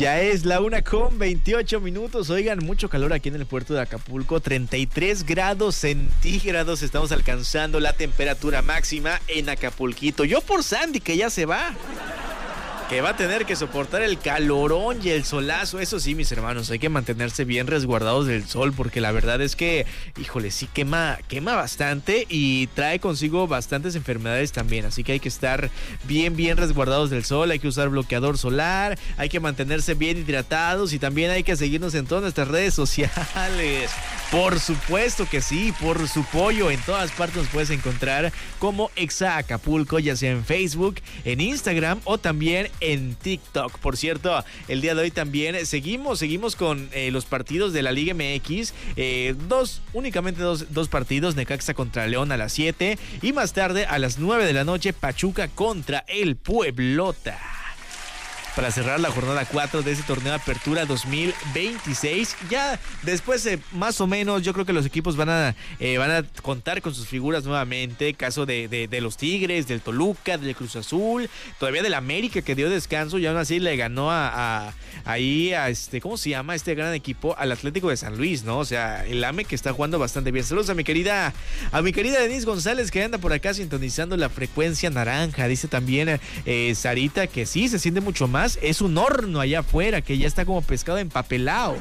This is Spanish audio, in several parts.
Ya es la 1:28. Oigan, mucho calor aquí en el puerto de Acapulco. 33 grados centígrados estamos alcanzando la temperatura máxima en Acapulquito. Yo por Sandy, que ya se va, que va a tener que soportar el calorón y el solazo. Eso sí, mis hermanos, hay que mantenerse bien resguardados del sol, porque la verdad es que, híjole, sí quema bastante y trae consigo bastantes enfermedades también. Así que hay que estar bien resguardados del sol, hay que usar bloqueador solar, hay que mantenerse bien hidratados y también hay que seguirnos en todas nuestras redes sociales. Por supuesto que sí, por su pollo. En todas partes nos puedes encontrar como Exa Acapulco, ya sea en Facebook, en Instagram o también en TikTok. Por cierto, el día de hoy también seguimos con los partidos de la Liga MX. Únicamente dos partidos. Necaxa contra León a las 7 y más tarde a las 9 de la noche Pachuca contra el Pueblota, para cerrar la jornada 4 de ese torneo de Apertura 2026. Ya después, más o menos, yo creo que los equipos van a contar con sus figuras nuevamente. Caso de los Tigres, del Toluca, del Cruz Azul, todavía del América, que dio descanso y aún así le ganó ¿cómo se llama este gran equipo? Al Atlético de San Luis, ¿no? O sea, el AME, que está jugando bastante bien. Saludos a mi querida Denise González, que anda por acá sintonizando la frecuencia naranja. Dice también Sarita que sí, se siente mucho más. Es un horno allá afuera que ya está como pescado empapelado.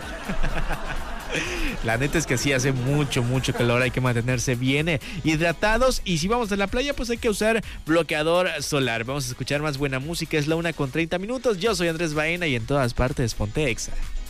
La neta es que sí hace mucho calor, hay que mantenerse bien hidratados y si vamos a la playa pues hay que usar bloqueador solar. Vamos a escuchar más buena música, es la 1:30. Yo soy Andrés Baena y en todas partes ponte Exa.